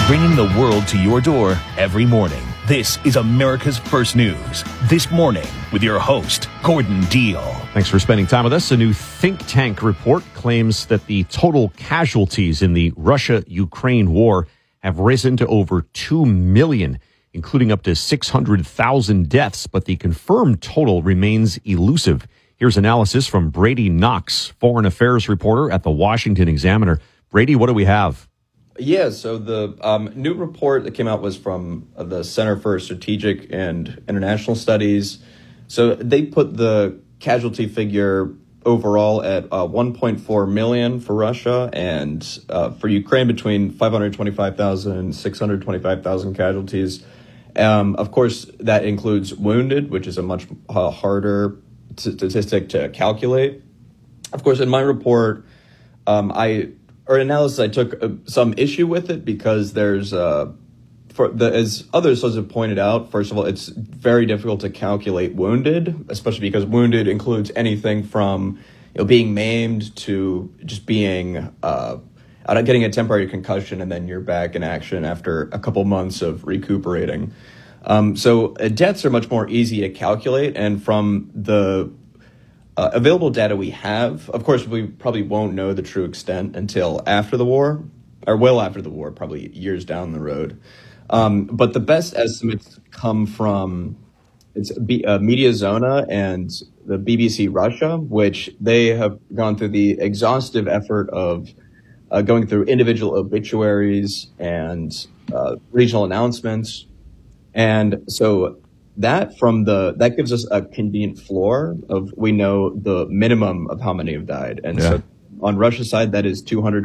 bringing the world to your door every morning. This is America's First News. This morning with your host, Gordon Deal. Thanks for spending time with us. A new think tank report claims that the total casualties in the Russia-Ukraine war have risen to over 2 million, including up to 600,000 deaths, but the confirmed total remains elusive. Here's analysis from Brady Knox, foreign affairs reporter at the Washington Examiner. Brady, what do we have? Yeah, so the new report that came out was from the Center for Strategic and International Studies. So they put the casualty figure overall at 1.4 million for Russia, and for Ukraine between 525,000 and 625,000 casualties. Of course, that includes wounded, which is a much harder statistic to calculate. Of course, in my report, analysis, I took some issue with it because there's, as other sources have pointed out, first of all, it's very difficult to calculate wounded, especially because wounded includes anything from being maimed to just being getting a temporary concussion and then you're back in action after a couple months of recuperating. So deaths are much more easy to calculate, and from the available data we have, of course, we probably won't know the true extent until after the war, or well after the war, probably years down the road. But the best estimates come from Mediazona and the BBC Russia, which they have gone through the exhaustive effort of going through individual obituaries and regional announcements. And so that gives us a convenient floor of, we know the minimum of how many have died. And so on Russia's side, that is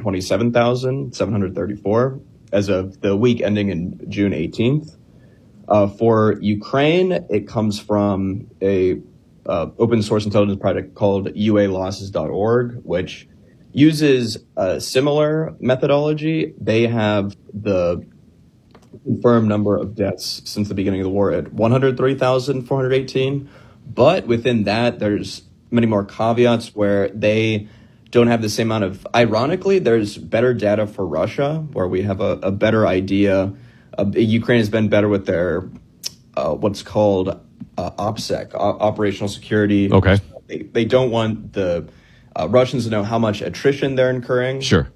227,734 as of the week ending in June 18th. For Ukraine, it comes from a open source intelligence project called ualosses.org, which uses a similar methodology. They have the confirmed number of deaths since the beginning of the war at 103,418. But within that, there's many more caveats where they don't have the same amount of, ironically, there's better data for Russia, where we have a better idea. Ukraine has been better with their what's called OPSEC, operational security. Okay. They don't want the Russians to know how much attrition they're incurring. Sure.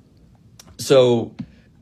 So,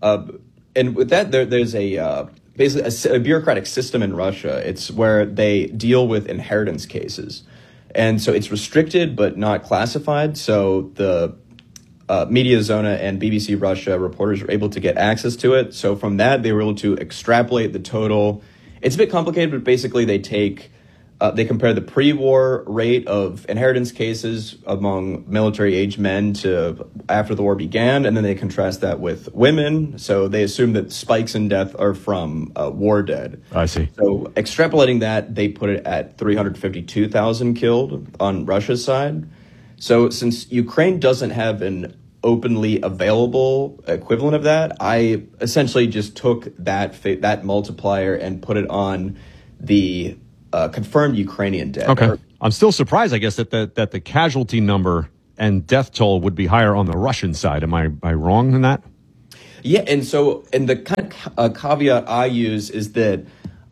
and with that, there's basically a bureaucratic system in Russia. It's where they deal with inheritance cases. And so it's restricted but not classified. So the Mediazona and BBC Russia reporters were able to get access to it. So from that, they were able to extrapolate the total. It's a bit complicated, but basically they compare the pre-war rate of inheritance cases among military-aged men to after the war began, and then they contrast that with women. So they assume that spikes in death are from war dead. I see. So extrapolating that, they put it at 352,000 killed on Russia's side. So since Ukraine doesn't have an openly available equivalent of that, I essentially just took that multiplier and put it on the confirmed Ukrainian death. Okay. I'm still surprised, I guess, that the casualty number and death toll would be higher on the Russian side. Am I wrong in that? Yeah, and the kind of caveat I use is that,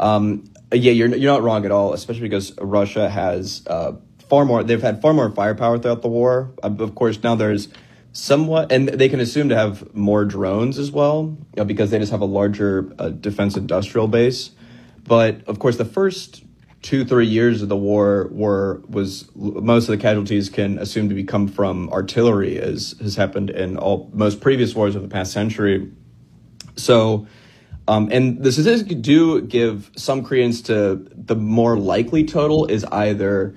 you're not wrong at all, especially because Russia has they've had far more firepower throughout the war. Of course, now there's somewhat, and they can assume to have more drones as well, because they just have a larger defense industrial base. But of course, the first 2-3 years of the war was most of the casualties can assume to come from artillery, as has happened in most previous wars of the past century. So, and the statistics do give some credence to the more likely total is either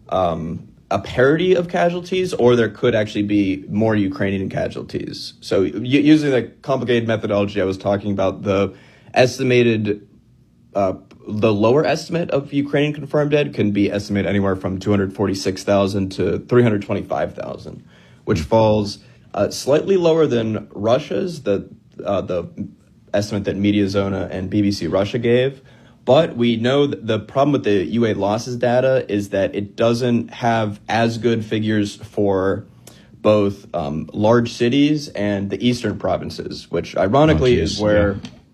a parity of casualties, or there could actually be more Ukrainian casualties. So using the complicated methodology I was talking about, the estimated the lower estimate of Ukrainian confirmed dead can be estimated anywhere from 246,000 to 325,000, which falls slightly lower than Russia's, the estimate that Mediazona and BBC Russia gave. But we know that the problem with the UA losses data is that it doesn't have as good figures for both large cities and the eastern provinces, which ironically is where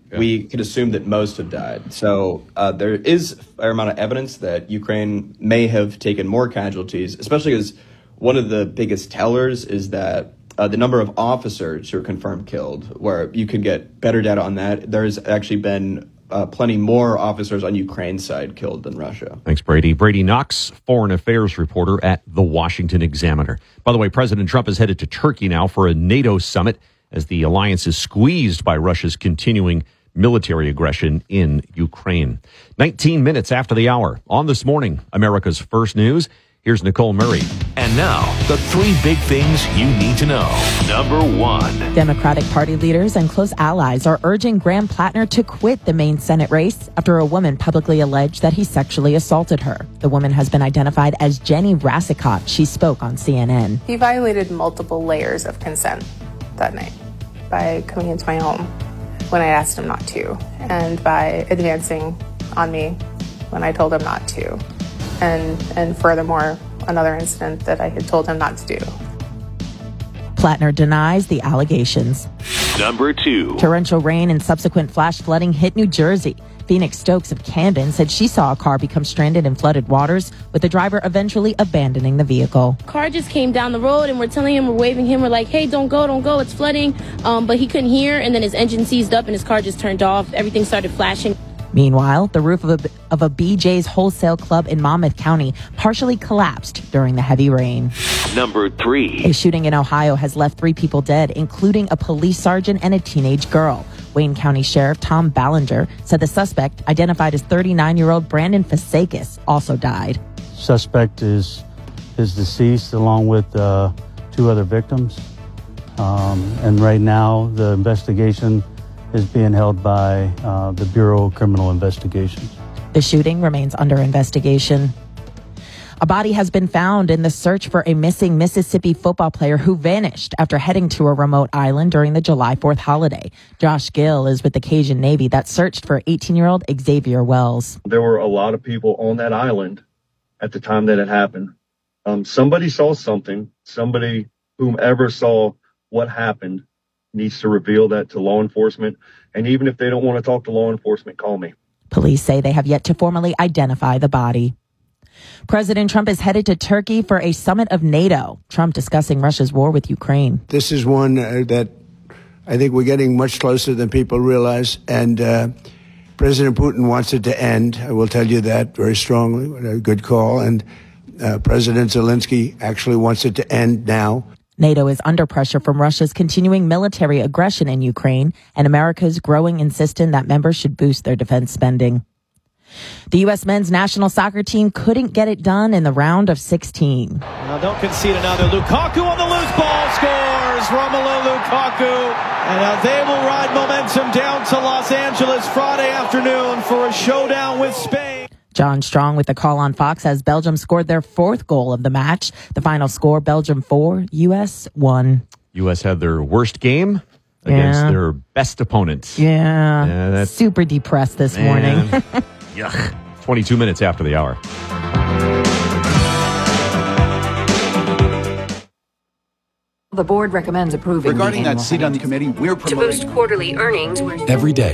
we could assume that most have died. So there is a fair amount of evidence that Ukraine may have taken more casualties, especially because one of the biggest tellers is that the number of officers who are confirmed killed, where you could get better data on that. There's actually been plenty more officers on Ukraine's side killed than Russia. Thanks, Brady. Brady Knox, foreign affairs reporter at The Washington Examiner. By the way, President Trump is headed to Turkey now for a NATO summit as the alliance is squeezed by Russia's continuing military aggression in Ukraine. 19 minutes after the hour. On This Morning, America's First News. Here's Nicole Murray. And now, the 3 big things you need to know. Number 1. Democratic Party leaders and close allies are urging Graham Plattner to quit the Maine Senate race after a woman publicly alleged that he sexually assaulted her. The woman has been identified as Jenny Rassicott. She spoke on CNN. He violated multiple layers of consent that night by coming into my home when I asked him not to, and by advancing on me when I told him not to. And furthermore, another incident that I had told him not to do. Plattner denies the allegations. Number 2. Torrential rain and subsequent flash flooding hit New Jersey. Phoenix Stokes of Camden said she saw a car become stranded in flooded waters, with the driver eventually abandoning the vehicle. Car just came down the road and we're telling him, we're waving him, we're like, hey, don't go, it's flooding. But he couldn't hear, and then his engine seized up and his car just turned off. Everything started flashing. Meanwhile, the roof of a BJ's wholesale club in Monmouth County partially collapsed during the heavy rain. Number 3. A shooting in Ohio has left 3 people dead, including a police sergeant and a teenage girl. Wayne County Sheriff Tom Ballinger said the suspect, identified as 39-year-old Brandon Fasakis, also died. Suspect is deceased along with 2 other victims. And right now, the investigation is being held by the Bureau of Criminal Investigations. The shooting remains under investigation. A body has been found in the search for a missing Mississippi football player who vanished after heading to a remote island during the July 4th holiday. Josh Gill is with the Cajun Navy that searched for 18-year-old Xavier Wells. There were a lot of people on that island at the time that it happened. Somebody saw something. Somebody, whomever saw what happened, needs to reveal that to law enforcement. And even if they don't want to talk to law enforcement, call me. Police say they have yet to formally identify the body. President Trump is headed to Turkey for a summit of NATO. Trump discussing Russia's war with Ukraine. This is one that I think we're getting much closer than people realize. And President Putin wants it to end. I will tell you that very strongly. A good call. And President Zelensky actually wants it to end now. NATO is under pressure from Russia's continuing military aggression in Ukraine and America's growing insistence that members should boost their defense spending. The U.S. men's national soccer team couldn't get it done in the round of 16. Now don't concede another. Lukaku on the loose ball scores. Romelu Lukaku. And now they will ride momentum down to Los Angeles Friday afternoon for a showdown with Spain. John Strong with the call on Fox as Belgium scored their 4th goal of the match. The final score, Belgium 4, U.S. 1. U.S. had their worst game against their best opponent. Yeah, that's super depressed this morning. Yuck. 22 minutes after the hour. The board recommends approving regarding that seat on the committee. We're to boost quarterly earnings every day.